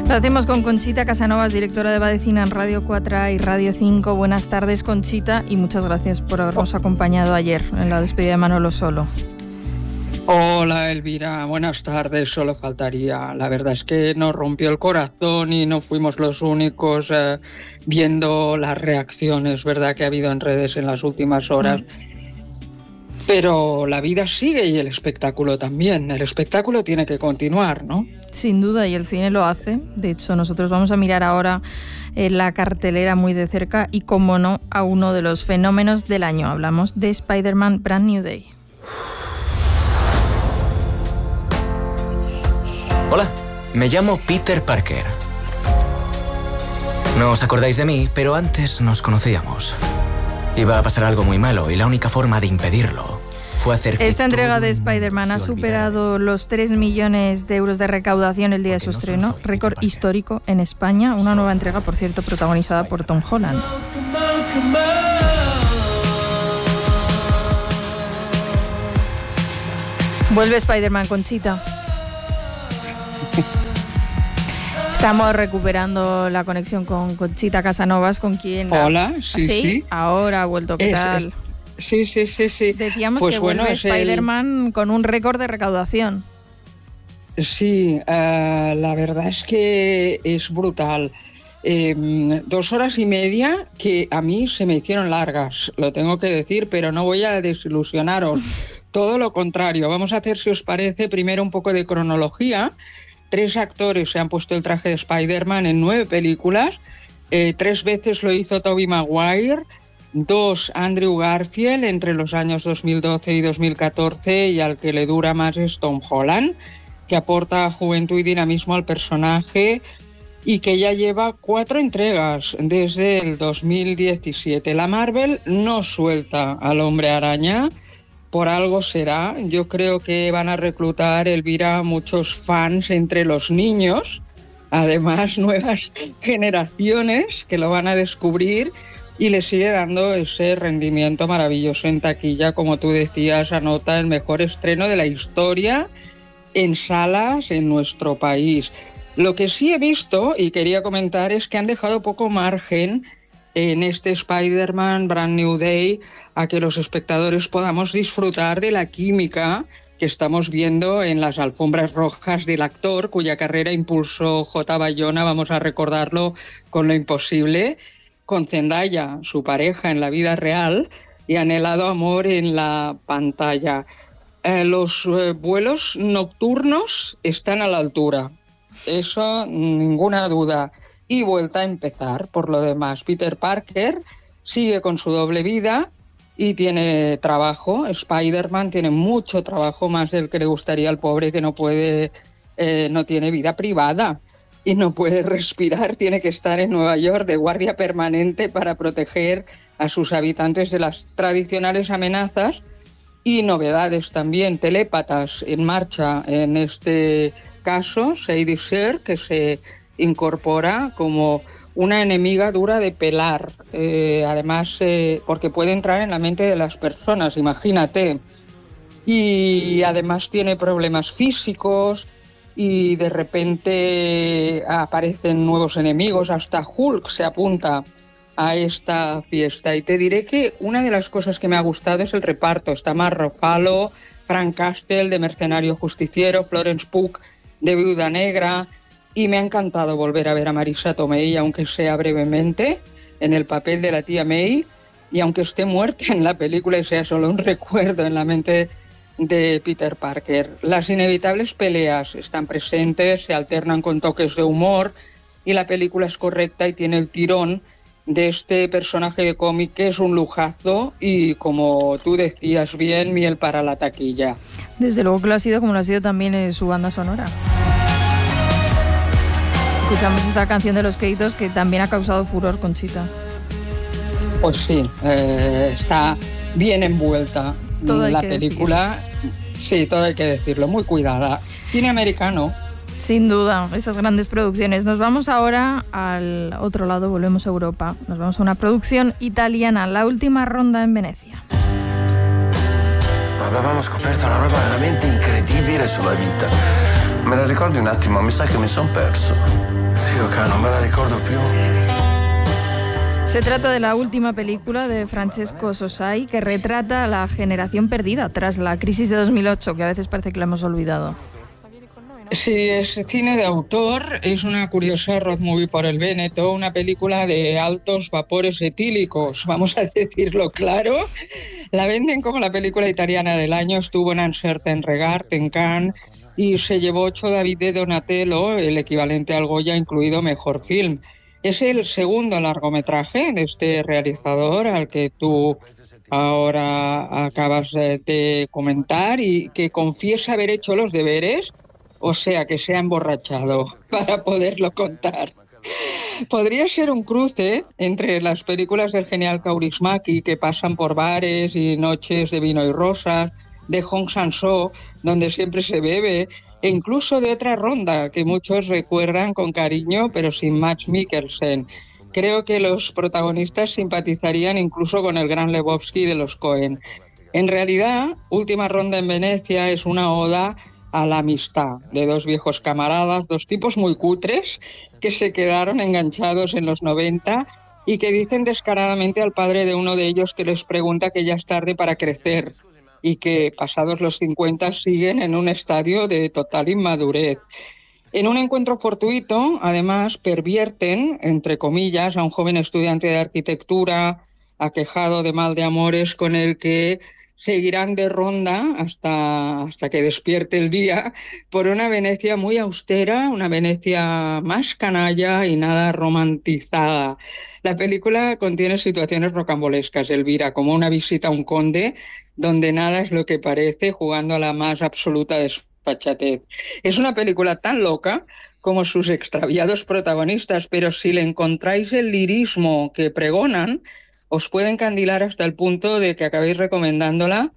Lo hacemos con Conchita Casanovas, directora de Badecina en Radio 4 y Radio 5. Buenas tardes, Conchita, y muchas gracias por habernos acompañado ayer en la despedida de Manolo Solo. Hola, Elvira, buenas tardes, solo faltaría. La verdad es que nos rompió el corazón y no fuimos los únicos viendo las reacciones, ¿verdad?, que ha habido en redes en las últimas horas. Pero la vida sigue y el espectáculo también. El espectáculo tiene que continuar, ¿no? Sin duda, y el cine lo hace. De hecho, nosotros vamos a mirar ahora la cartelera muy de cerca y, como no, a uno de los fenómenos del año. Hablamos de Spider-Man Brand New Day. Hola, me llamo Peter Parker. No os acordáis de mí, pero antes nos conocíamos. Iba a pasar algo muy malo y la única forma de impedirlo fue hacer que... Esta entrega de Spider-Man ha superado los 3 millones de euros de recaudación el día de su estreno, récord histórico en España. Una nueva entrega, por cierto, protagonizada por Tom Holland. Vuelve Spider-Man, Conchita. Estamos recuperando la conexión con Conchita Casanovas, con quien... Hola, sí. Ahora ha vuelto, ¿qué tal? Sí. Decíamos pues que vuelve Spider-Man con un récord de recaudación. Sí, la verdad es que es brutal. 2 horas y media que a mí se me hicieron largas, lo tengo que decir, pero no voy a desilusionaros. Todo lo contrario, vamos a hacer, si os parece, primero un poco de cronología. 3 actores se han puesto el traje de Spider-Man en 9 películas. 3 veces lo hizo Tobey Maguire, 2 Andrew Garfield entre los años 2012 y 2014, y al que le dura más es Tom Holland, que aporta juventud y dinamismo al personaje y que ya lleva 4 entregas desde el 2017. La Marvel no suelta al Hombre Araña. Por algo será. Yo creo que van a reclutar, Elvira, muchos fans entre los niños, además nuevas generaciones que lo van a descubrir, y le sigue dando ese rendimiento maravilloso en taquilla. Como tú decías, anota el mejor estreno de la historia en salas en nuestro país. Lo que sí he visto y quería comentar es que han dejado poco margen en este Spider-Man Brand New Day a que los espectadores podamos disfrutar de la química que estamos viendo en las alfombras rojas del actor, cuya carrera impulsó J. Bayona, vamos a recordarlo, con Lo Imposible, con Zendaya, su pareja en la vida real, y anhelado amor en la pantalla. Los vuelos nocturnos están a la altura, eso ninguna duda. Y vuelta a empezar. Por lo demás, Peter Parker sigue con su doble vida y tiene trabajo. Spider-Man tiene mucho trabajo, más del que le gustaría al pobre, que no puede, no tiene vida privada y no puede respirar. Tiene que estar en Nueva York de guardia permanente para proteger a sus habitantes de las tradicionales amenazas y novedades también. Telépatas en marcha en este caso. Sadie Sher, que se incorpora como una enemiga dura de pelar, además porque puede entrar en la mente de las personas, imagínate, y además tiene problemas físicos y de repente aparecen nuevos enemigos, hasta Hulk se apunta a esta fiesta. Y te diré que una de las cosas que me ha gustado es el reparto. Está Mark Ruffalo, Frank Castle de Mercenario Justiciero, Florence Pugh de Viuda Negra. Y me ha encantado volver a ver a Marisa Tomei, aunque sea brevemente, en el papel de la tía May, y aunque esté muerta en la película y sea solo un recuerdo en la mente de Peter Parker. Las inevitables peleas están presentes, se alternan con toques de humor, y la película es correcta y tiene el tirón de este personaje de cómic que es un lujazo y, como tú decías bien, miel para la taquilla. Desde luego que lo ha sido, como lo ha sido también su banda sonora. Escuchamos esta canción de Los Créditos que también ha causado furor, Conchita. Pues sí, está bien envuelta la película. Sí, todo hay que decirlo, muy cuidada. Cine americano. Sin duda, esas grandes producciones. Nos vamos ahora al otro lado, volvemos a Europa. Nos vamos a una producción italiana, La Última Ronda en Venecia. Avevamo scoperto una roba veramente incredibile sulla vita. Me la ricordi un attimo? Mi sa che mi son perso. Oddio, cara, non me la ricordo più. Se trata de la última película de Francesco Sosai que retrata a la generación perdida tras la crisis de 2008, que a veces parece que la hemos olvidado. Sí, es cine de autor, es una curiosa road movie por el Véneto, una película de altos vapores etílicos, vamos a decirlo claro. La venden como la película italiana del año, estuvo en Un Certain Regard, en Cannes, y se llevó 8 David de Donatello, el equivalente al Goya, incluido Mejor Film. Es el segundo largometraje de este realizador al que tú ahora acabas de comentar y que confiesa haber hecho los deberes, o sea que se ha emborrachado para poderlo contar. Podría ser un cruce entre las películas del genial Kaurismäki que pasan por bares y noches de vino y rosas, de Hong Sang-soo, donde siempre se bebe, e incluso de otra ronda que muchos recuerdan con cariño, pero sin Mads Mikkelsen. Creo que los protagonistas simpatizarían incluso con el gran Lebowski de los Coen. En realidad, Última Ronda en Venecia es una oda a la amistad de dos viejos camaradas, dos tipos muy cutres que se quedaron enganchados en los 90 y que dicen descaradamente al padre de uno de ellos que les pregunta que ya es tarde para crecer y que pasados los 50 siguen en un estadio de total inmadurez. En un encuentro fortuito, además, pervierten, entre comillas, a un joven estudiante de arquitectura aquejado de mal de amores con el que seguirán de ronda hasta que despierte el día por una Venecia muy austera, una Venecia más canalla y nada romantizada. La película contiene situaciones rocambolescas, Elvira, como una visita a un conde donde nada es lo que parece, jugando a la más absoluta desfachatez. Es una película tan loca como sus extraviados protagonistas, pero si le encontráis el lirismo que pregonan, os puede encandilar hasta el punto de que acabéis recomendándola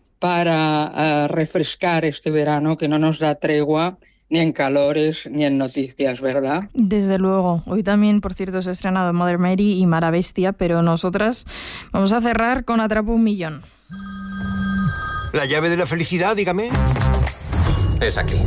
para refrescar este verano que no nos da tregua ni en calores ni en noticias, ¿verdad? Desde luego. Hoy también, por cierto, se ha estrenado Mother Mary y Mara Bestia, pero nosotras vamos a cerrar con Atrapa un Millón. ¿La llave de la felicidad, dígame? Es aquí.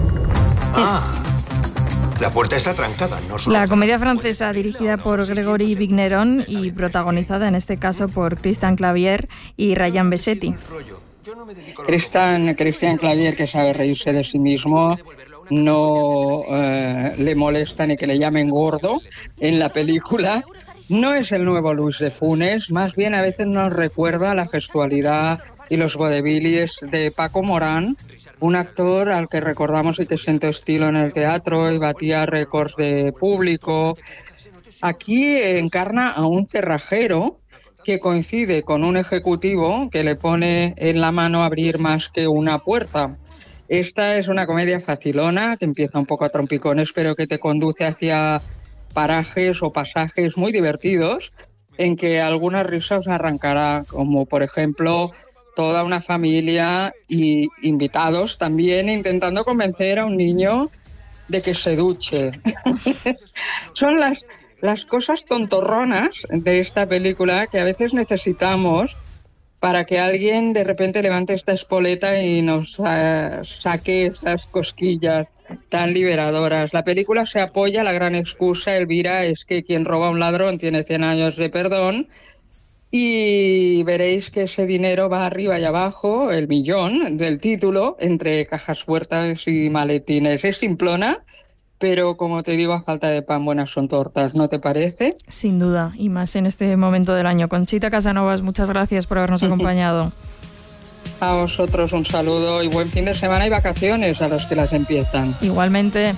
La puerta está trancada, no solo... La comedia francesa dirigida por Gregory Vigneron y protagonizada en este caso por Christian Clavier y Ryan Bessetti. Christian Clavier, que sabe reírse de sí mismo, no le molesta ni que le llamen gordo en la película. No es el nuevo Luis de Funes, más bien a veces nos recuerda a la gestualidad y los vodevilies de Paco Morán, un actor al que recordamos y que sentó estilo en el teatro y batía récords de público. Aquí encarna a un cerrajero que coincide con un ejecutivo que le pone en la mano abrir más que una puerta. Esta es una comedia facilona que empieza un poco a trompicones, pero que te conduce hacia parajes o pasajes muy divertidos en que alguna risa os arrancará, como por ejemplo toda una familia y invitados también intentando convencer a un niño de que se duche. Son las cosas tontorronas de esta película que a veces necesitamos para que alguien de repente levante esta espoleta y nos saque esas cosquillas tan liberadoras. La película se apoya, la gran excusa, Elvira, es que quien roba a un ladrón tiene 100 años de perdón, y veréis que ese dinero va arriba y abajo, el millón del título, entre cajas fuertes y maletines. Es simplona, pero como te digo, a falta de pan buenas son tortas, ¿no te parece? Sin duda, y más en este momento del año. Conchita Casanovas, muchas gracias por habernos acompañado. A vosotros un saludo y buen fin de semana y vacaciones a los que las empiezan. Igualmente.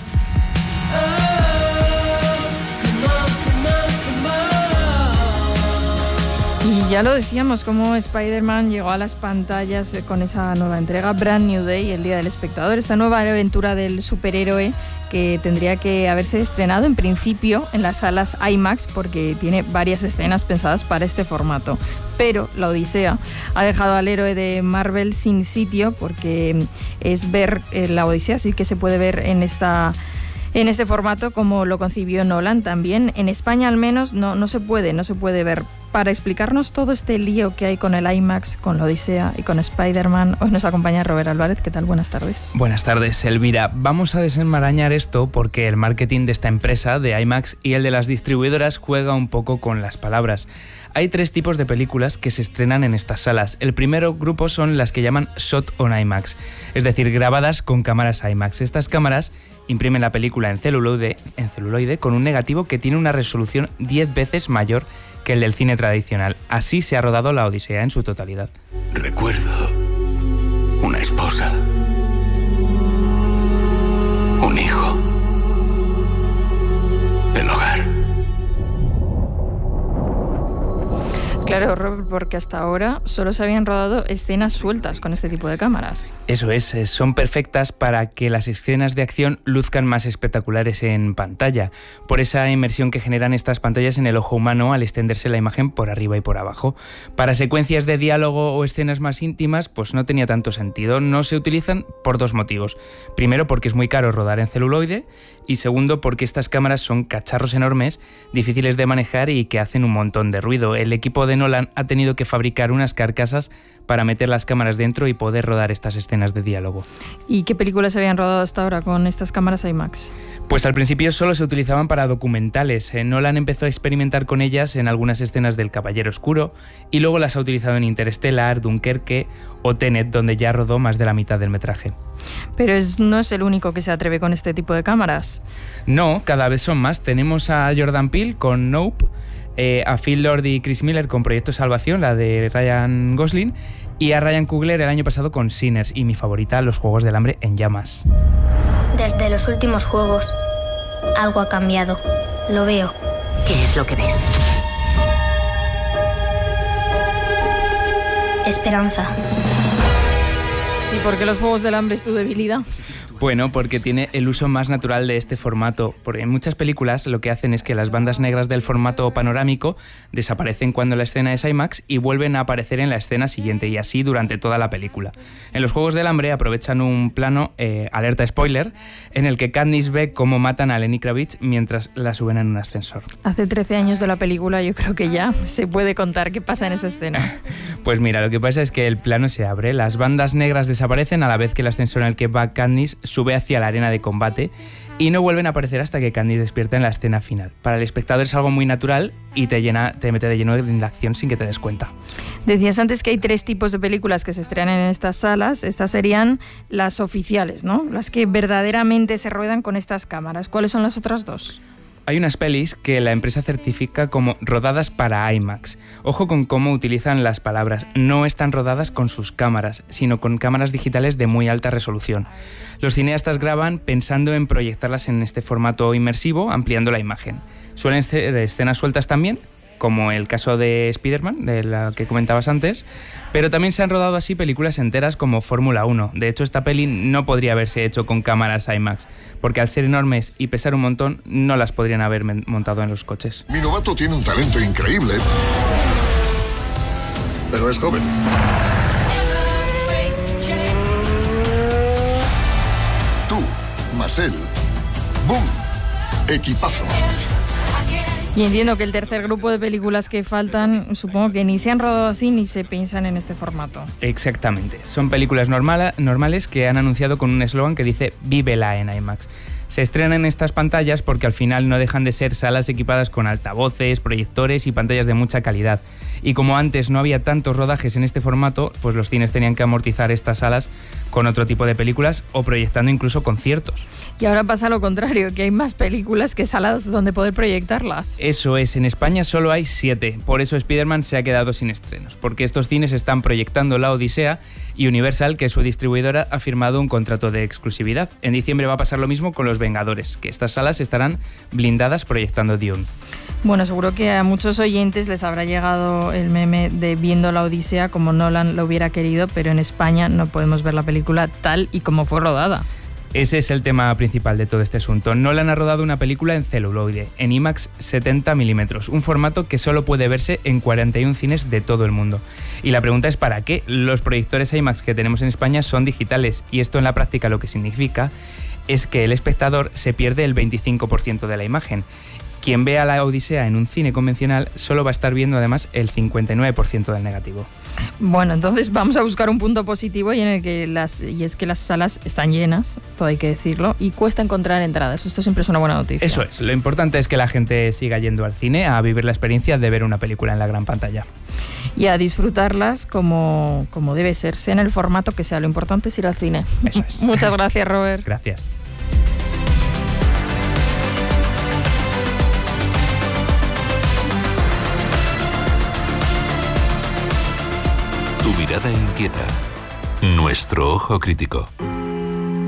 Y ya lo decíamos, cómo Spider-Man llegó a las pantallas con esa nueva entrega, Brand New Day, el Día del Espectador, esta nueva aventura del superhéroe que tendría que haberse estrenado en principio en las salas IMAX porque tiene varias escenas pensadas para este formato. Pero la odisea ha dejado al héroe de Marvel sin sitio porque es ver la odisea, sí que se puede ver en esta En este formato, como lo concibió Nolan también, en España al menos no se puede ver. Para explicarnos todo este lío que hay con el IMAX, con la Odisea y con Spider-Man, hoy nos acompaña Robert Álvarez. ¿Qué tal? Buenas tardes. Buenas tardes, Elvira. Vamos a desenmarañar esto porque el marketing de esta empresa, de IMAX, y el de las distribuidoras juega un poco con las palabras. Hay 3 tipos de películas que se estrenan en estas salas. El primero grupo son las que llaman Shot on IMAX, es decir, grabadas con cámaras IMAX. Estas cámaras imprimen la película en celuloide con un negativo que tiene una resolución 10 veces mayor que el del cine tradicional. Así se ha rodado la Odisea en su totalidad. Recuerdo una esposa, un hijo, el hogar. Claro, Robert, porque hasta ahora solo se habían rodado escenas sueltas con este tipo de cámaras. Eso es, son perfectas para que las escenas de acción luzcan más espectaculares en pantalla, por esa inmersión que generan estas pantallas en el ojo humano al extenderse la imagen por arriba y por abajo. Para secuencias de diálogo o escenas más íntimas, pues no tenía tanto sentido. No se utilizan por 2 motivos. Primero, porque es muy caro rodar en celuloide, y segundo, porque estas cámaras son cacharros enormes, difíciles de manejar y que hacen un montón de ruido. El equipo de Nolan ha tenido que fabricar unas carcasas para meter las cámaras dentro y poder rodar estas escenas de diálogo. ¿Y qué películas se habían rodado hasta ahora con estas cámaras IMAX? Pues al principio solo se utilizaban para documentales. Nolan empezó a experimentar con ellas en algunas escenas del Caballero Oscuro y luego las ha utilizado en Interstellar, Dunkerque o Tenet, donde ya rodó más de la mitad del metraje. Pero no es el único que se atreve con este tipo de cámaras. No, cada vez son más. Tenemos a Jordan Peele con Nope, a Phil Lord y Chris Miller con Proyecto Salvación, la de Ryan Gosling, y a Ryan Coogler el año pasado con Sinners, y mi favorita, Los Juegos del Hambre en llamas. Desde los últimos juegos, algo ha cambiado. Lo veo. ¿Qué es lo que ves? Esperanza. ¿Y por qué Los Juegos del Hambre es tu debilidad? Bueno, porque tiene el uso más natural de este formato. Porque en muchas películas lo que hacen es que las bandas negras del formato panorámico desaparecen cuando la escena es IMAX y vuelven a aparecer en la escena siguiente, y así durante toda la película. En Los Juegos del Hambre aprovechan un plano, alerta spoiler, en el que Katniss ve cómo matan a Lenny Kravitz mientras la suben en un ascensor. Hace 13 años de la película, yo creo que ya se puede contar qué pasa en esa escena. Pues mira, lo que pasa es que el plano se abre, las bandas negras desaparecen a la vez que el ascensor en el que va Katniss sube hacia la arena de combate y no vuelven a aparecer hasta que Katniss despierta en la escena final. Para el espectador es algo muy natural y te mete de lleno de acción sin que te des cuenta. Decías antes que hay 3 tipos de películas que se estrenan en estas salas. Estas serían las oficiales, ¿no? Las que verdaderamente se ruedan con estas cámaras. ¿Cuáles son las otras 2? Hay unas pelis que la empresa certifica como rodadas para IMAX. Ojo con cómo utilizan las palabras. No están rodadas con sus cámaras, sino con cámaras digitales de muy alta resolución. Los cineastas graban pensando en proyectarlas en este formato inmersivo, ampliando la imagen. Suelen ser escenas sueltas también, como el caso de Spider-Man, de la que comentabas antes, pero también se han rodado así películas enteras como Fórmula 1. De hecho, esta peli no podría haberse hecho con cámaras IMAX, porque al ser enormes y pesar un montón, no las podrían haber montado en los coches. Mi novato tiene un talento increíble, pero es joven. Tú, Marcel, ¡boom! Equipazo. Y entiendo que el tercer grupo de películas que faltan, supongo que ni se han rodado así ni se piensan en este formato. Exactamente. Son películas normales que han anunciado con un eslogan que dice "Vívela en IMAX". Se estrenan en estas pantallas porque al final no dejan de ser salas equipadas con altavoces, proyectores y pantallas de mucha calidad. Y como antes no había tantos rodajes en este formato, pues los cines tenían que amortizar estas salas con otro tipo de películas o proyectando incluso conciertos. Y ahora pasa lo contrario, que hay más películas que salas donde poder proyectarlas. Eso es, en España solo hay 7, por eso Spider-Man se ha quedado sin estrenos, porque estos cines están proyectando la Odisea y Universal, que es su distribuidora, ha firmado un contrato de exclusividad. En diciembre va a pasar lo mismo con Los Vengadores, que estas salas estarán blindadas proyectando Dune. Bueno, seguro que a muchos oyentes les habrá llegado el meme de viendo la Odisea como Nolan lo hubiera querido, pero en España no podemos ver la película tal y como fue rodada. Ese es el tema principal de todo este asunto. Nolan ha rodado una película en celuloide, en IMAX 70 milímetros, un formato que solo puede verse en 41 cines de todo el mundo. Y la pregunta es ¿para qué? Los proyectores IMAX que tenemos en España son digitales y esto en la práctica lo que significa es que el espectador se pierde el 25% de la imagen. Quien vea la Odisea en un cine convencional solo va a estar viendo además el 59% del negativo. Bueno, entonces vamos a buscar un punto positivo y es que las salas están llenas, todo hay que decirlo, y cuesta encontrar entradas. Esto siempre es una buena noticia. Eso es, lo importante es que la gente siga yendo al cine a vivir la experiencia de ver una película en la gran pantalla. Y a disfrutarlas como debe ser, sea en el formato que sea. Lo importante es ir al cine. Eso es. Muchas gracias, Robert. Gracias. Tu mirada inquieta. Nuestro ojo crítico.